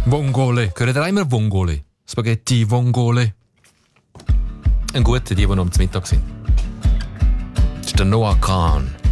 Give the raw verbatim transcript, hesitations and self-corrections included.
Vongole. Hört ihr immer Vongole? Spaghetti Vongole. Ein guter, die, die noch am Mittag sind. Das ist der Noah Kahn.